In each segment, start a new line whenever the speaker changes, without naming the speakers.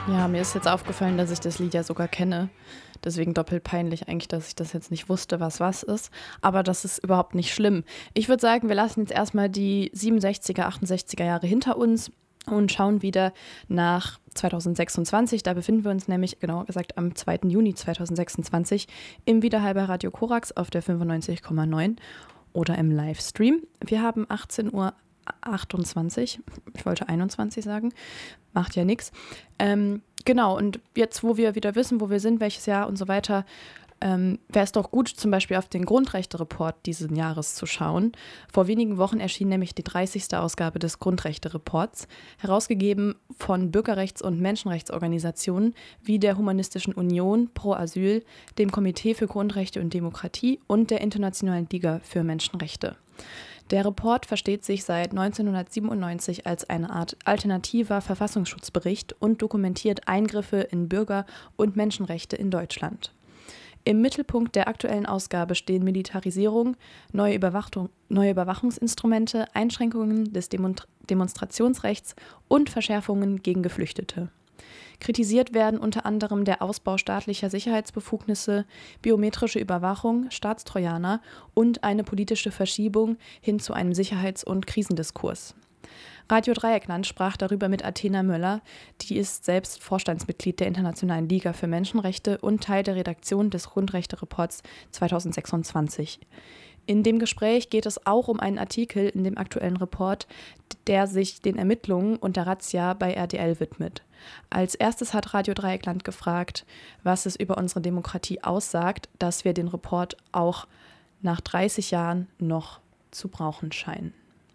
Ja, mir ist jetzt aufgefallen, dass ich das Lied ja sogar kenne. Deswegen doppelt peinlich eigentlich, dass ich das jetzt nicht wusste, was ist. Aber das ist überhaupt nicht schlimm. Ich würde sagen, wir lassen jetzt erstmal die 67er, 68er Jahre hinter uns und schauen wieder nach 2026. Da befinden wir uns nämlich, genauer gesagt, am 2. Juni 2026 im Wiederhall Radio Korax auf der 95,9 oder im Livestream. Wir haben 18:28 Uhr, ich wollte 21 sagen, macht ja nichts. Genau, und jetzt, wo wir wieder wissen, wo wir sind, welches Jahr und so weiter, wäre es doch gut, zum Beispiel auf den Grundrechte-Report dieses Jahres zu schauen. Vor wenigen Wochen erschien nämlich die 30. Ausgabe des Grundrechte-Reports, herausgegeben von Bürgerrechts- und Menschenrechtsorganisationen wie der Humanistischen Union Pro Asyl, dem Komitee für Grundrechte und Demokratie und der Internationalen Liga für Menschenrechte. Der Report versteht sich seit 1997 als eine Art alternativer Verfassungsschutzbericht und dokumentiert Eingriffe in Bürger- und Menschenrechte in Deutschland. Im Mittelpunkt der aktuellen Ausgabe stehen Militarisierung, neue Überwachungsinstrumente, Einschränkungen des Demonstrationsrechts und Verschärfungen gegen Geflüchtete. Kritisiert werden unter anderem der Ausbau staatlicher Sicherheitsbefugnisse, biometrische Überwachung, Staatstrojaner und eine politische Verschiebung hin zu einem Sicherheits- und Krisendiskurs. Radio Dreieckland sprach darüber mit Athena Möller, die ist selbst Vorstandsmitglied der Internationalen Liga für Menschenrechte und Teil der Redaktion des Grundrechte-Reports 2026. In dem Gespräch geht es auch um einen Artikel in dem aktuellen Report, der sich den Ermittlungen und der Razzia bei RTL widmet. Als erstes hat Radio Dreieckland gefragt, was es über unsere Demokratie aussagt, dass wir den Report auch nach 30 Jahren noch zu brauchen scheinen.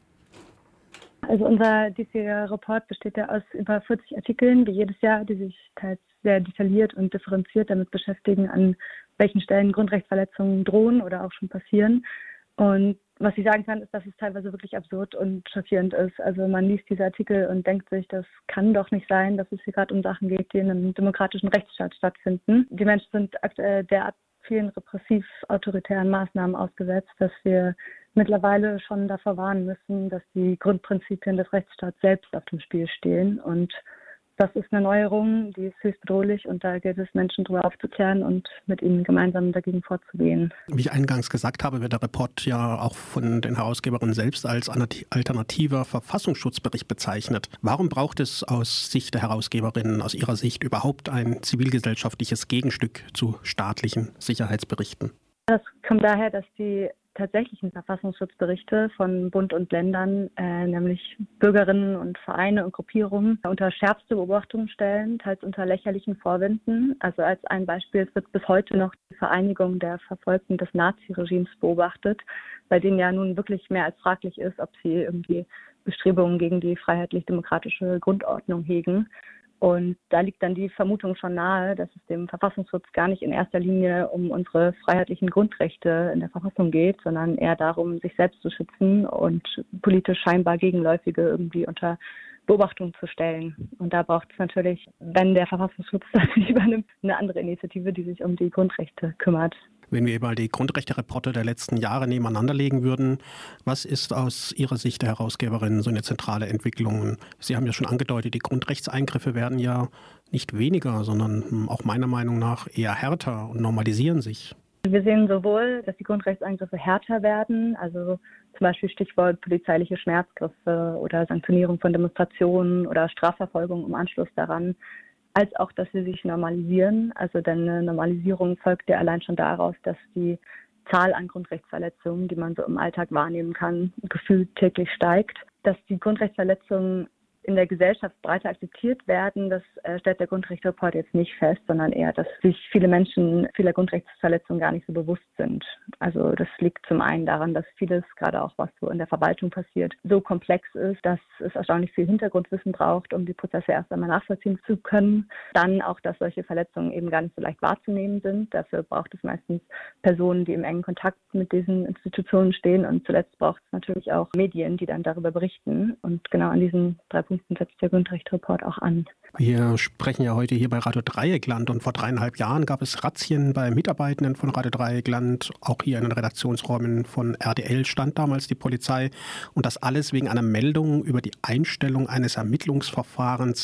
Also unser diesjähriger Report besteht ja aus über 40 Artikeln, wie jedes Jahr, die sich teils sehr detailliert und differenziert damit beschäftigen, an welchen Stellen Grundrechtsverletzungen drohen oder auch schon passieren. Und was ich sagen kann, ist, dass es teilweise wirklich absurd und schockierend ist. Also man liest diese Artikel und denkt sich, das kann doch nicht sein, dass es hier gerade um Sachen geht, die in einem demokratischen Rechtsstaat stattfinden. Die Menschen sind aktuell derart vielen repressiv-autoritären Maßnahmen ausgesetzt, dass wir mittlerweile schon davor warnen müssen, dass die Grundprinzipien des Rechtsstaats selbst auf dem Spiel stehen. Und das ist eine Neuerung, die ist höchst bedrohlich und da gilt es, Menschen darüber aufzuklären und mit ihnen gemeinsam dagegen vorzugehen.
Wie ich eingangs gesagt habe, wird der Report ja auch von den Herausgeberinnen selbst als alternativer Verfassungsschutzbericht bezeichnet. Warum braucht es aus Sicht der Herausgeberinnen, aus ihrer Sicht überhaupt ein zivilgesellschaftliches Gegenstück zu staatlichen Sicherheitsberichten?
Das kommt daher, dass die tatsächlichen Verfassungsschutzberichte von Bund und Ländern, nämlich Bürgerinnen und Vereine und Gruppierungen, unter schärfste Beobachtung stellen, teils unter lächerlichen Vorwänden. Also als ein Beispiel wird bis heute noch die Vereinigung der Verfolgten des Naziregimes beobachtet, bei denen ja nun wirklich mehr als fraglich ist, ob sie irgendwie Bestrebungen gegen die freiheitlich-demokratische Grundordnung hegen. Und da liegt dann die Vermutung schon nahe, dass es dem Verfassungsschutz gar nicht in erster Linie um unsere freiheitlichen Grundrechte in der Verfassung geht, sondern eher darum, sich selbst zu schützen und politisch scheinbar Gegenläufige irgendwie unter Beobachtung zu stellen. Und da braucht es natürlich, wenn der Verfassungsschutz das nicht übernimmt, eine andere Initiative, die sich um die Grundrechte kümmert.
Wenn wir mal die Grundrechte-Reporte der letzten Jahre nebeneinander legen würden, was ist aus Ihrer Sicht der Herausgeberin so eine zentrale Entwicklung? Sie haben ja schon angedeutet, die Grundrechtseingriffe werden ja nicht weniger, sondern auch meiner Meinung nach eher härter und normalisieren sich.
Wir sehen sowohl, dass die Grundrechtseingriffe härter werden, also zum Beispiel Stichwort polizeiliche Schmerzgriffe oder Sanktionierung von Demonstrationen oder Strafverfolgung im Anschluss daran, als auch, dass sie sich normalisieren. Also denn eine Normalisierung folgt ja allein schon daraus, dass die Zahl an Grundrechtsverletzungen, die man so im Alltag wahrnehmen kann, gefühlt täglich steigt. Dass die Grundrechtsverletzungen in der Gesellschaft breiter akzeptiert werden, das stellt der Grundrechtsreport jetzt nicht fest, sondern eher, dass sich viele Menschen vieler Grundrechtsverletzungen gar nicht so bewusst sind. Also das liegt zum einen daran, dass vieles, gerade auch was so in der Verwaltung passiert, so komplex ist, dass es erstaunlich viel Hintergrundwissen braucht, um die Prozesse erst einmal nachvollziehen zu können. Dann auch, dass solche Verletzungen eben gar nicht so leicht wahrzunehmen sind. Dafür braucht es meistens Personen, die im engen Kontakt mit diesen Institutionen stehen. Und zuletzt braucht es natürlich auch Medien, die dann darüber berichten. Und genau an diesen 3 Punkten setzt der Grundrechtsreport auch an.
Wir sprechen ja heute hier bei Radio Dreieckland und vor 3,5 Jahren gab es Razzien bei Mitarbeitenden von Radio Dreieckland. Auch hier in den Redaktionsräumen von RTL stand damals die Polizei und das alles wegen einer Meldung über die Einstellung eines Ermittlungsverfahrens.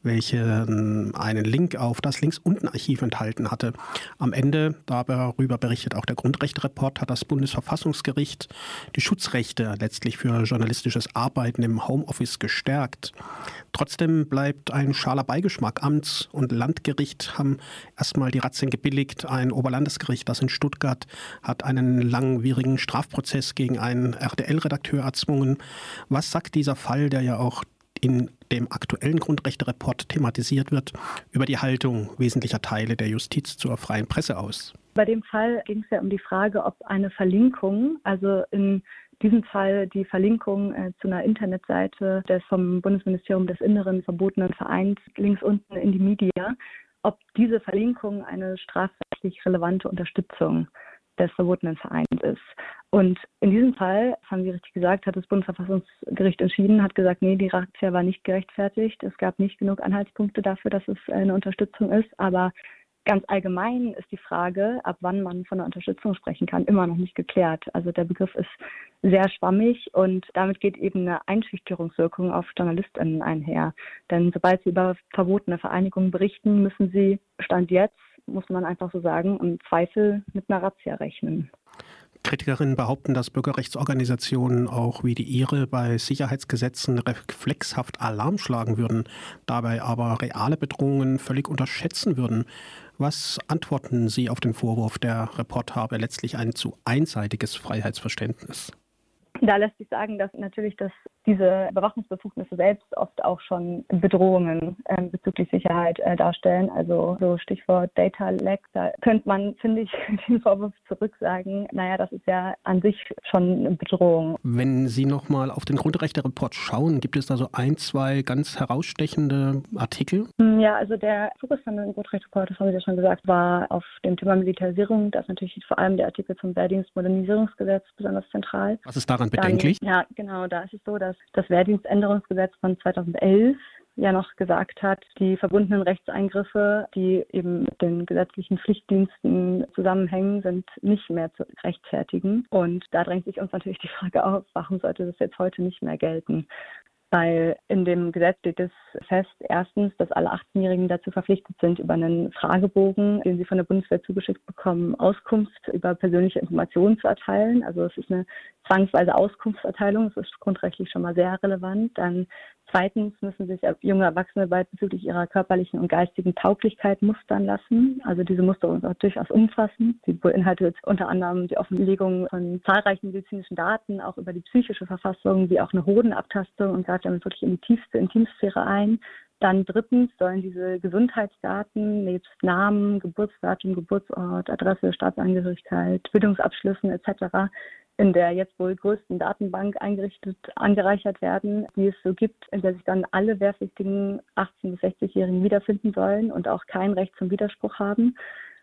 welche einen Link auf das Links-Unten-Archiv enthalten hatte. Am Ende, darüber berichtet auch der Grundrechte-Report, hat das Bundesverfassungsgericht die Schutzrechte letztlich für journalistisches Arbeiten im Homeoffice gestärkt. Trotzdem bleibt ein schaler Beigeschmack. Amts- und Landgericht haben erstmal die Razzien gebilligt. Ein Oberlandesgericht, das in Stuttgart, hat einen langwierigen Strafprozess gegen einen RTL-Redakteur erzwungen. Was sagt dieser Fall, der ja auch in dem aktuellen Grundrechte-Report thematisiert wird, über die Haltung wesentlicher Teile der Justiz zur freien Presse aus?
Bei dem Fall ging es ja um die Frage, ob eine Verlinkung, also in diesem Fall die Verlinkung zu einer Internetseite des vom Bundesministerium des Inneren verbotenen Vereins links unten in die Media, ob diese Verlinkung eine strafrechtlich relevante Unterstützung des verbotenen Vereins ist. Und in diesem Fall, das haben Sie richtig gesagt, hat das Bundesverfassungsgericht entschieden, hat gesagt, nee, die Razzia war nicht gerechtfertigt. Es gab nicht genug Anhaltspunkte dafür, dass es eine Unterstützung ist. Aber ganz allgemein ist die Frage, ab wann man von einer Unterstützung sprechen kann, immer noch nicht geklärt. Also der Begriff ist sehr schwammig und damit geht eben eine Einschüchterungswirkung auf JournalistInnen einher. Denn sobald sie über verbotene Vereinigungen berichten, müssen sie, Stand jetzt, muss man einfach so sagen, im Zweifel mit einer Razzia rechnen.
Kritikerinnen behaupten, dass Bürgerrechtsorganisationen auch wie die Ihre bei Sicherheitsgesetzen reflexhaft Alarm schlagen würden, dabei aber reale Bedrohungen völlig unterschätzen würden. Was antworten Sie auf den Vorwurf, der Report habe letztlich ein zu einseitiges Freiheitsverständnis?
Da lässt sich sagen, dass natürlich diese Überwachungsbefugnisse selbst oft auch schon Bedrohungen bezüglich Sicherheit darstellen. Also so Stichwort Data Leak, da könnte man, finde ich, den Vorwurf zurücksagen, naja, das ist ja an sich schon eine Bedrohung.
Wenn Sie nochmal auf den Grundrechte-Report schauen, gibt es da so ein, zwei ganz herausstechende Artikel?
Ja, also der Fokus von dem Grundrechte-Report, das haben Sie ja schon gesagt, war auf dem Thema Militarisierung. Da ist natürlich vor allem der Artikel zum Wehrdienstmodernisierungsgesetz besonders zentral.
Was ist daran bedenklich?
Ja, genau, da ist es so, dass das Wehrdienständerungsgesetz von 2011 ja noch gesagt hat, die verbundenen Rechtseingriffe, die eben mit den gesetzlichen Pflichtdiensten zusammenhängen, sind nicht mehr zu rechtfertigen. Und da drängt sich uns natürlich die Frage auf, warum sollte das jetzt heute nicht mehr gelten? Weil in dem Gesetz steht es fest, erstens, dass alle 18-Jährigen dazu verpflichtet sind, über einen Fragebogen, den sie von der Bundeswehr zugeschickt bekommen, Auskunft über persönliche Informationen zu erteilen. Also es ist eine zwangsweise Auskunftserteilung, das ist grundrechtlich schon mal sehr relevant. Dann zweitens müssen sich junge Erwachsene bald bezüglich ihrer körperlichen und geistigen Tauglichkeit mustern lassen. Also diese Musterung ist auch durchaus umfassend. Sie beinhaltet unter anderem die Offenlegung von zahlreichen medizinischen Daten, auch über die psychische Verfassung, wie auch eine Hodenabtastung und greift damit wirklich in die tiefste Intimsphäre ein. Dann drittens sollen diese Gesundheitsdaten nebst Namen, Geburtsdatum, Geburtsort, Adresse, Staatsangehörigkeit, Bildungsabschlüssen etc. in der jetzt wohl größten Datenbank angereichert werden, die es so gibt, in der sich dann alle wehrpflichtigen 18- bis 60-Jährigen wiederfinden sollen und auch kein Recht zum Widerspruch haben.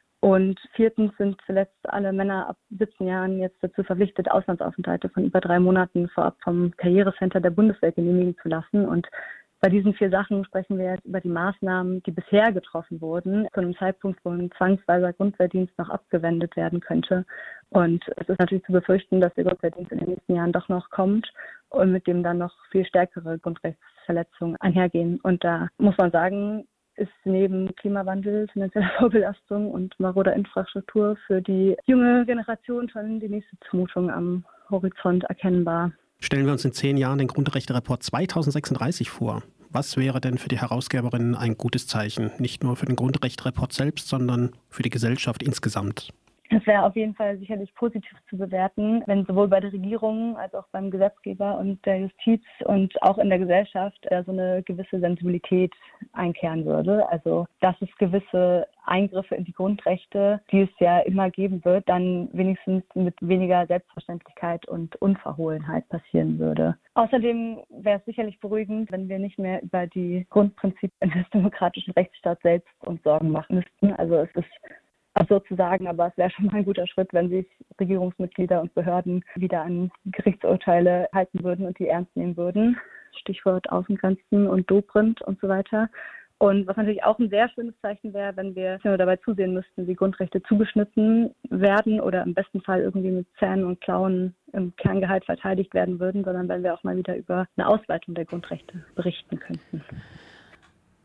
Und viertens sind zuletzt alle Männer ab 17 Jahren jetzt dazu verpflichtet, Auslandsaufenthalte von über 3 Monaten vorab vom Karrierecenter der Bundeswehr genehmigen zu lassen. Und bei diesen 4 Sachen sprechen wir jetzt über die Maßnahmen, die bisher getroffen wurden, zu einem Zeitpunkt, wo ein zwangsweiser Grundwehrdienst noch abgewendet werden könnte. Und es ist natürlich zu befürchten, dass der Grundwehrdienst in den nächsten Jahren doch noch kommt und mit dem dann noch viel stärkere Grundrechtsverletzungen einhergehen. Und da muss man sagen, ist neben Klimawandel, finanzieller Vorbelastung und maroder Infrastruktur für die junge Generation schon die nächste Zumutung am Horizont erkennbar.
Stellen wir uns in 10 Jahren den Grundrechte-Report 2036 vor. Was wäre denn für die Herausgeberinnen ein gutes Zeichen? Nicht nur für den Grundrechte-Report selbst, sondern für die Gesellschaft insgesamt.
Es wäre auf jeden Fall sicherlich positiv zu bewerten, wenn sowohl bei der Regierung als auch beim Gesetzgeber und der Justiz und auch in der Gesellschaft so eine gewisse Sensibilität einkehren würde. Also dass es gewisse Eingriffe in die Grundrechte, die es ja immer geben wird, dann wenigstens mit weniger Selbstverständlichkeit und Unverhohlenheit passieren würde. Außerdem wäre es sicherlich beruhigend, wenn wir nicht mehr über die Grundprinzipien des demokratischen Rechtsstaats selbst uns Sorgen machen müssten. Also es ist absurd zu sagen, aber es wäre schon mal ein guter Schritt, wenn sich Regierungsmitglieder und Behörden wieder an Gerichtsurteile halten würden und die ernst nehmen würden. Stichwort Außengrenzen und Dobrindt und so weiter. Und was natürlich auch ein sehr schönes Zeichen wäre, wenn wir nur dabei zusehen müssten, wie Grundrechte zugeschnitten werden oder im besten Fall irgendwie mit Zähnen und Klauen im Kerngehalt verteidigt werden würden, sondern wenn wir auch mal wieder über eine Ausweitung der Grundrechte berichten könnten.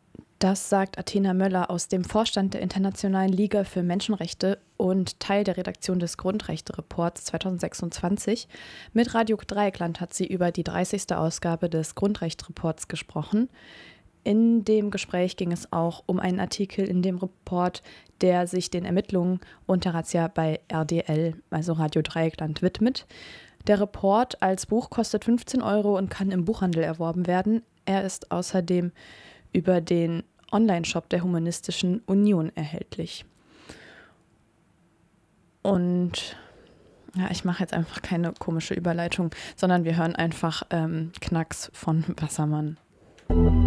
Das sagt Athena Möller aus dem Vorstand der Internationalen Liga für Menschenrechte und Teil der Redaktion des Grundrechte-Reports 2026. Mit Radio Dreieckland hat sie über die 30. Ausgabe des Grundrechte-Reports gesprochen. In dem Gespräch ging es auch um einen Artikel in dem Report, der sich den Ermittlungen unter Razzia bei RDL, also Radio Dreieckland, widmet. Der Report als Buch kostet 15 € und kann im Buchhandel erworben werden. Er ist außerdem über den Online-Shop der Humanistischen Union erhältlich. Und ja, ich mache jetzt einfach keine komische Überleitung, sondern wir hören einfach Knacks von Wassermann.